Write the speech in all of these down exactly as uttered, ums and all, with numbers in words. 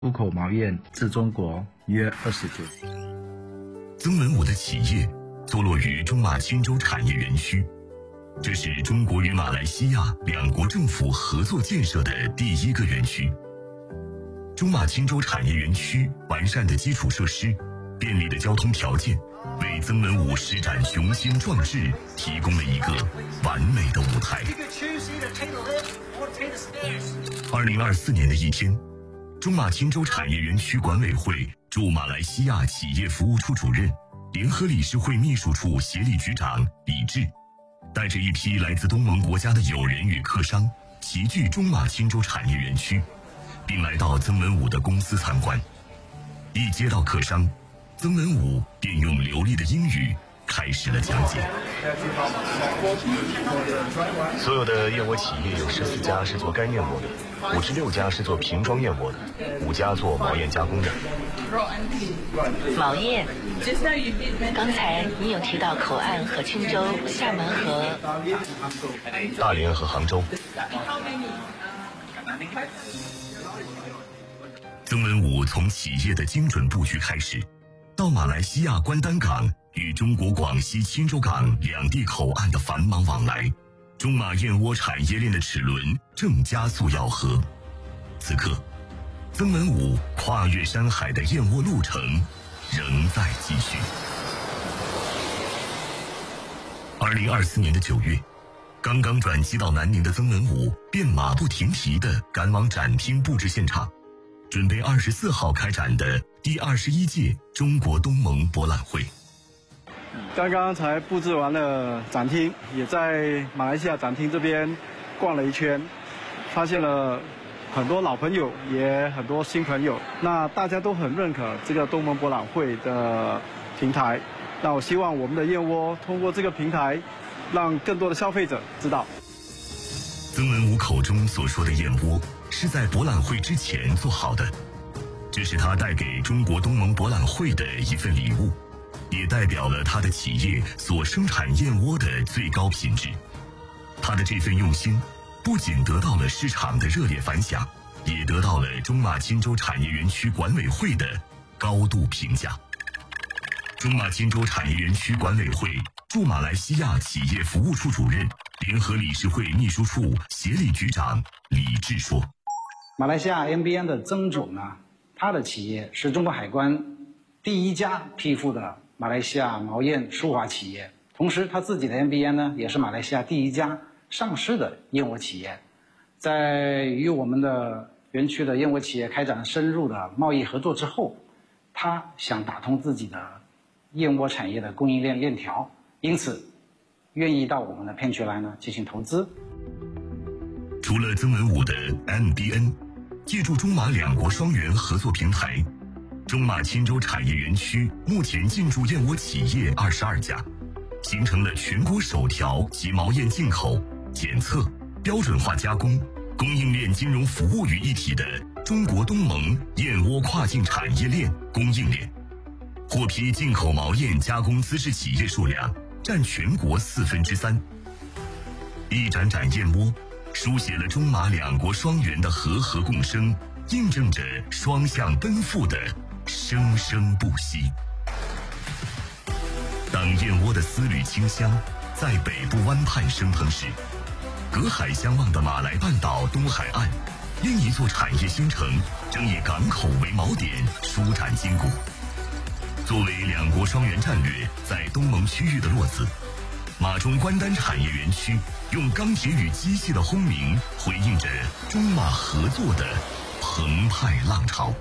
出口毛燕至中国约二十件。 曾文武的企业坐落于中马钦州产业园区，这是中国与马来西亚两国政府合作建设的第一个园区。中马钦州产业园区完善的基础设施、便利的交通条件，为曾文武施展雄心壮志提供了一个完美的舞台。二零二四年的一天，中马钦州产业园区管委会驻马来西亚企业服务处主任、联合理事会秘书处协理局长李志，带着一批来自东盟国家的友人与客商齐聚中马钦州产业园区，并来到曾文武的公司参观。一接到客商，曾文武便用流利的英语开始了讲解。 所有的燕窝企业有十四家是做干燕窝的，五十六家是做瓶装燕窝的，五家做毛燕加工的。 毛燕，刚才你有提到口岸和钦州、厦门和大连和杭州。 曾文武从企业的精准布局开始，到马来西亚关丹港与中国广西钦州港两地口岸的繁忙往来，中马燕窝产业链的齿轮正加速咬合。此刻，曾文武跨越山海的燕窝路程仍在继续。二零二四年的九月，刚刚转机到南宁的曾文武便马不停蹄地赶往展厅布置现场，准备二十四号开展的第二十一届中国东盟博览会。 刚刚才布置完了展厅，也在马来西亚展厅这边逛了一圈，发现了很多老朋友，也很多新朋友。那大家都很认可这个东盟博览会的平台。那我希望我们的燕窝通过这个平台，让更多的消费者知道。 曾文武口中所说的燕窝，是在博览会之前做好的，这是他带给中国东盟博览会的一份礼物，也代表了他的企业所生产燕窝的最高品质。他的这份用心，不仅得到了市场的热烈反响，也得到了中马钦州产业园区管委会的高度评价。中马钦州产业园区管委会驻马来西亚企业服务处主任、联合理事会秘书处协理局长李志说： 马来西亚 M B N 的曾总呢，他的企业是中国海关第一家批复的马来西亚毛燕舒华企业，同时他自己的 M B N 呢，也是马来西亚第一家上市的燕窝企业。在与我们的园区的燕窝企业开展了深入的贸易合作之后，他想打通自己的燕窝产业的供应链链条，因此愿意到我们的片区来呢进行投资。 除了曾文武的 M B N， 借助中马两国双园合作平台，中马钦州产业园区目前进驻燕窝企业二十二家，形成了全国首条集毛燕进口、检测、标准化加工、供应链金融服务于一体的中国东盟燕窝跨境产业链供应链。获批进口毛燕加工资质企业数量占全国四分之三。一盏盏燕窝，书写了中马两国双园的和合共生，印证着双向奔赴的生生不息。当燕窝的丝缕清香在北部湾畔升腾时，隔海相望的马来半岛东海岸，另一座产业新城正以港口为锚点舒展筋骨。作为两国双园战略在东盟区域的落子，马中关丹产业园区用钢铁与机械的轰鸣，回应着中马合作的澎湃浪潮。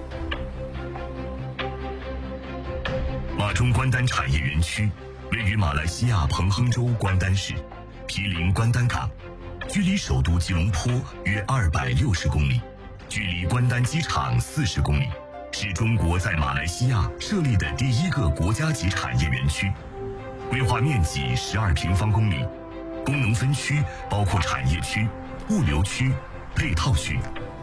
马中关丹产业园区位于马来西亚彭亨州关丹市，毗邻关丹港，距离首都吉隆坡约二百六十公里，距离关丹机场四十公里，是中国在马来西亚设立的第一个国家级产业园区，规划面积十二平方公里，功能分区包括产业区、物流区、配套区。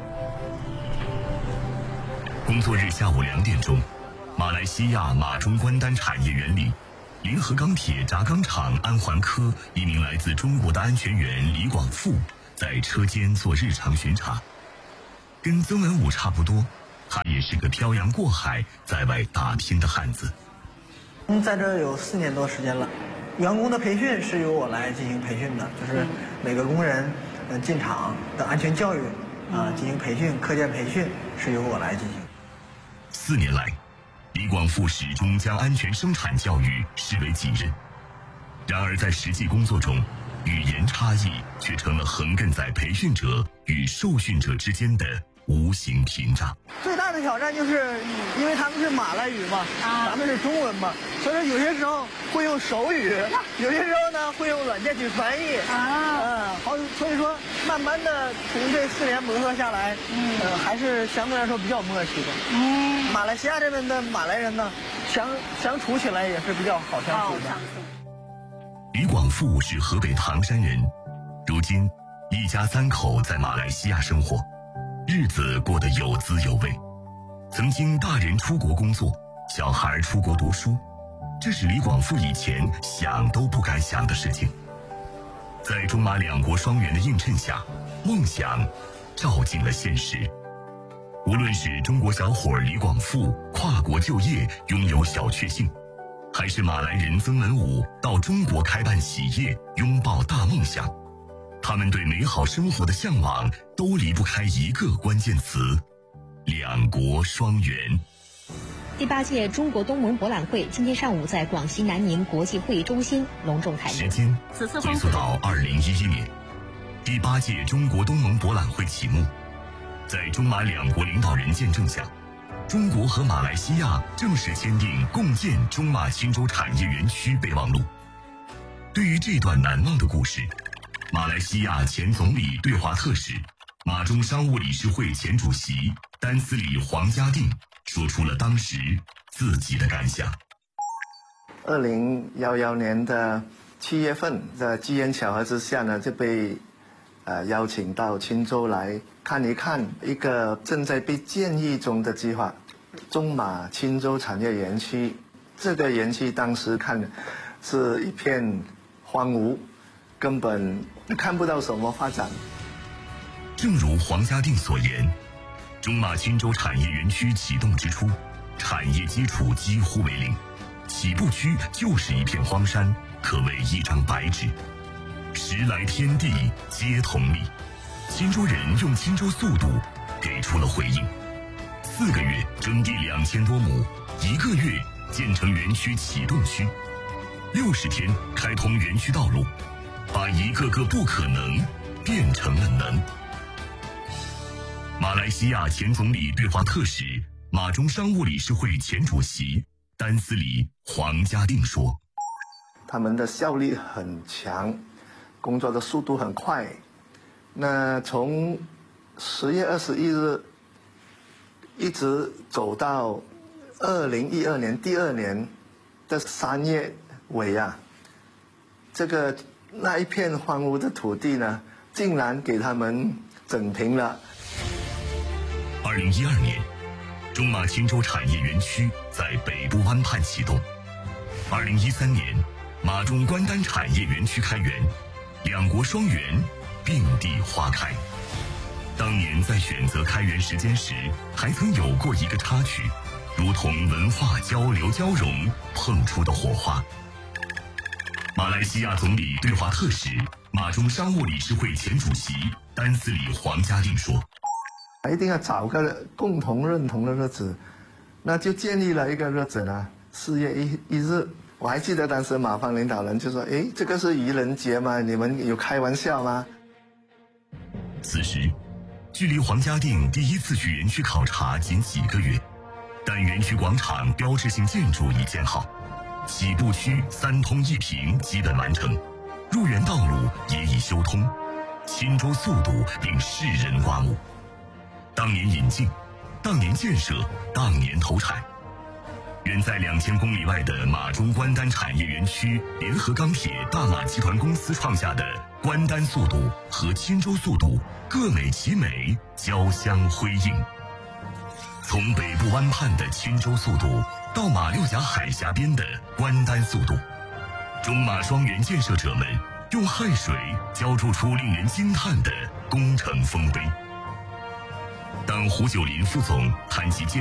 工作日下午两点钟，马来西亚马中关丹产业园里，联合钢铁轧钢厂安环科一名来自中国的安全员李广富在车间做日常巡查。跟曾文武差不多， 他也是个漂洋过海在外打拼的汉子。 嗯，在这有四年多时间了。员工的培训是由我来进行培训的，就是每个工人嗯进厂的安全教育啊、呃、进行培训，课间培训是由我来进行。 四年来，李广富始终将安全生产教育视为己任。然而在实际工作中，语言差异却成了横亘在培训者与受训者之间的无形屏障。 最大的挑战就是，因为他们是马来语嘛，啊、咱们是中文嘛，所以说有些时候会用手语，有些时候呢会用软件去翻译。啊，嗯，好，所以说慢慢的从这四年磨合下来，嗯，呃，还是相对来说比较默契的。嗯，马来西亚这边的马来人呢，相相处起来也是比较好相处的。 李广富是河北唐山人，如今一家三口在马来西亚生活，日子过得有滋有味。曾经大人出国工作，小孩出国读书，这是李广富以前想都不敢想的事情。在中马两国双元的映衬下，梦想照进了现实。无论是中国小伙李广富跨国就业拥有小确幸，还是马来人曾文武到中国开办企业拥抱大梦想，他们对美好生活的向往都离不开一个关键词：两国双元。 第八届中国东盟博览会今天上午在广西南宁国际会议中心隆重开幕。 时间回溯到二零一一年，第八届中国东盟博览会启幕，在中马两国领导人见证下，中国和马来西亚正式签订共建中马钦州产业园区备忘录。对于这段难忘的故事，马来西亚前总理对华特使、马中商务理事会前主席丹斯里黄家定说出了当时自己的感想。 二零一一年的七月份，在机缘巧合之下呢，就被呃邀请到钦州来看一看一个正在被建议中的计划——中马钦州产业园区。这个园区当时看是一片荒芜，根本看不到什么发展。 正如黄家定所言，中马钦州产业园区启动之初，产业基础几乎为零，起步区就是一片荒山，可谓一张白纸。时来天地皆同力，钦州人用钦州速度给出了回应。四个月征地两千多亩，一个月建成园区启动区，六十天开通园区道路，把一个个不可能变成了能。马来西亚前总理对华特使、马中商务理事会前主席丹斯里黄家定说：“ 他们的效率很强，工作的速度很快。那从十月二十一日一直走到二零一二年第二年的三月尾啊，这个那一片荒芜的土地呢，竟然给他们整平了。” 二零一二年，中马钦州产业园区在北部湾畔启动。二零一三年，马中关丹产业园区开园，两国双园并蒂花开。当年在选择开园时间时，还曾有过一个插曲，如同文化交流交融碰出的火花。马来西亚总理对华特使、马中商务理事会前主席丹斯里黄家定说：“ 一定要找个共同认同的日子，那就建立了一个日子呢，四月一一日。我还记得当时马方领导人就说：‘哎，这个是愚人节吗？你们有开玩笑吗？’” 此时，距离黄家定第一次去园区考察仅几个月，但园区广场标志性建筑已建好，起步区三通一平基本完成，入园道路也已修通，钦州速度令世人刮目。当年引进，当年建设，当年投产。远在两千公里外的马中关丹产业园区，联合钢铁大马集团公司创下的关丹速度和钦州速度各美其美，交相辉映。从北部湾畔的钦州速度到马六甲海峡边的关丹速度，中马双园建设者们用汗水浇筑出令人惊叹的工程丰碑。 当胡九林副总谈及建